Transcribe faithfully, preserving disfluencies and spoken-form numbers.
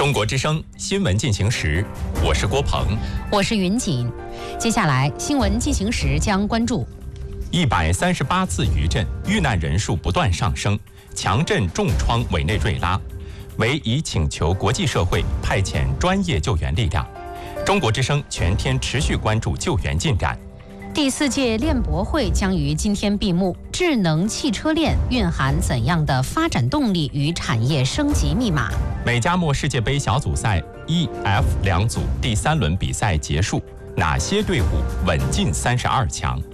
中国之声新闻进行时，我是郭鹏， 我是云锦。接下来新闻进行时将关注： 一百三十八次余震，遇难人数不断上升，强震重创委内瑞拉，为已请求国际社会派遣专业救援力量。中国之声全天持续关注救援进展。 第四届链博会将于今天闭幕，智能汽车链蕴含怎样的发展动力与产业升级密码？ 美加墨世界杯小组赛 E F 两组第三轮比赛结束，哪些队伍稳进三十二强？